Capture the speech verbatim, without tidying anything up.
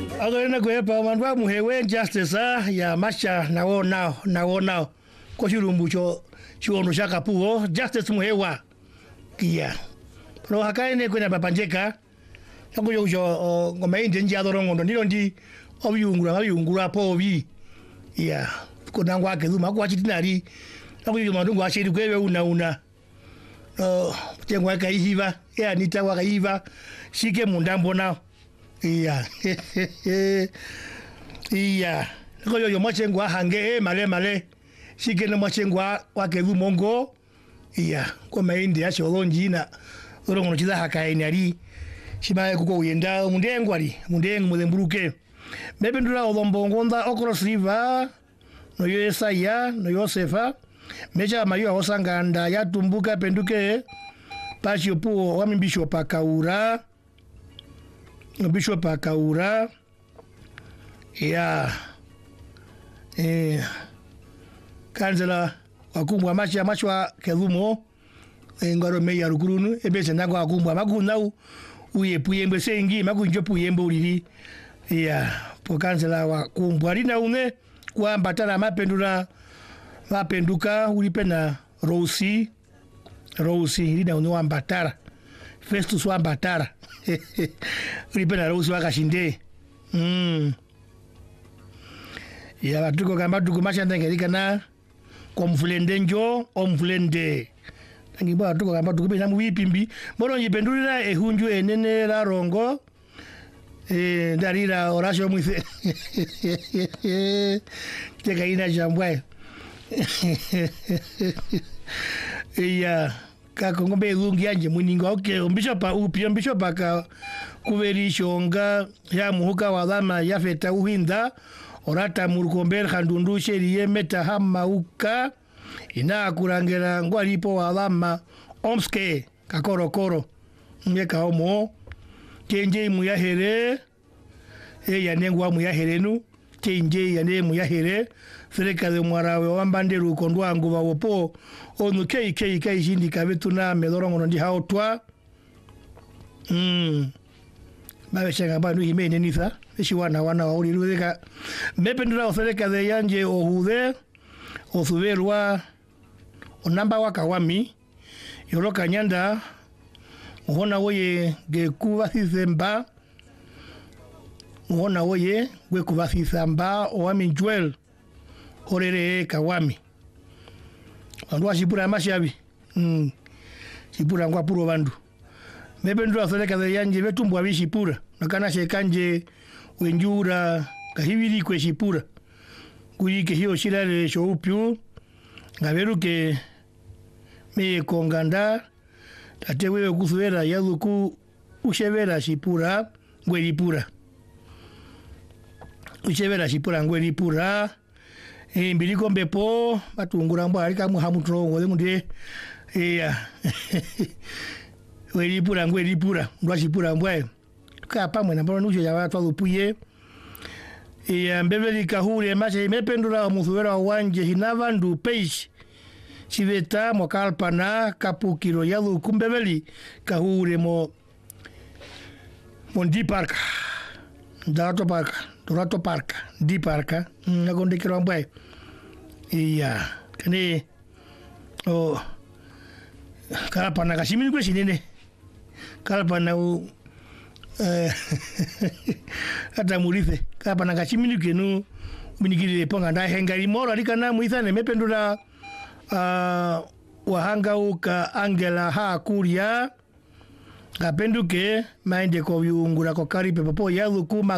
Agora kwe pa manwa muhewe justice ya masha na wo now na wo now ko shirumbu cho chiwono shaka puo justice muhewa kia pro hakaine kwena papanjeka yango yo jo ngoma inde nji adorongo ndilo ndi obiyungura obiyungura po obi ya kuna ngwa ke zuma kwa chitinari yango yo mandungu ashiri kwewe una una uh tengwa ka hiva ya nitawa ka hiva shike mundambo na iya iya ko yo yo machengwa hange male male shike no machengwa wake vu mongo iya ko maindi ya cholonji na urongo chiza hakaini ali shibaye kuko uyenda mundengo ali mundengo mudemburuke mebendura odombongo nda okros river no yesaya no yosefa meja mayo osanganda yatumbuka penduke pasio puo wami bishop akaura bishop akaura ya eh kanzela wakumbwa machi amachwa kelumo ngaro meya rukurunu ebese ndango akumbwa makunau uyepuyembe sengi makunjo puyembe ulili ya po kanzela wakumbwa lina une kwa mbatala mapendura mapenduka ulipena Rosi Rosi lina une wambatara Festus wambatara ulipena Rosi wakashinde mm ya batuko kamba tuko mashanda ngelikana kwa mfulende njo o mfulende ngiba tuko kamba tuko bina muwipimbi mboro yipendulira ehunju enene la rongo eh darira orasho mwise teka ina jambwe iya kako ngombe lungi anje muninga okay ombishopa upio mbishopa ka kuverishonga ya muhuka wadama yafeta uhinda orata murukomber khandundu sheriye meta hamauka ina kurangera ngwalipo walama omske kakorokoro ngeka omo kenje muyahere e yanengwa muyaherenu kenje yane muyahere sereka de mwarawe wambanderu kondwa nguva wopo onu kei kei kei jindi kabetuna medorongo ndi haotwa mm bawe changa banu himene nitha eshi wana wana wauri ruweka mependura osereka de yanje ohude osuberwa onamba wakawami yoroka nyanda uhona woye gekuba sizemba uhona woye gwekuba sizamba owami jwel orere kawami andwa shipura mashabi mm shipura ngwa puro bandu mependura osereka de yanje betumbwa bishipura nakana shekanje wenjura kahibiri kwe shipura kuyike hiyo shirale shoupyu ngaberuke me konganda tatewe kusuera yaduku ushevera shipura ngweripura ushevera shipura ngweripura e mbiliko mbepo batungura mbo alika muhamutro ngode munde eya ngweripura ngweripura ndwa shipura mbwe kapa mwana mbona nujo ya watu alupuye e mbeveli kahure mache mependura musuera wanje hinavandu page chiveta mokalpana kapukiro yalu kumbeveli kahure mo mondi parka dato parka dorato parka di parka ngagonde kiro mbwe iya kane o kalpana kashimini kwe shinene kalpana u eh ata murife kapa na gachimini kenu minikire ponga nda hengari moro alikana muithane mependura uh, wahanga uka Angela ha kuria gapenduke maende ko viungura ko karipe popo yalu kuma